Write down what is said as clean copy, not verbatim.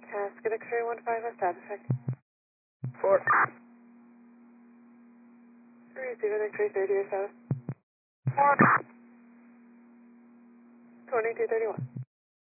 Get X-ray 15 on status check. 4. 3-0 X-ray 30 or status. 4. 2231.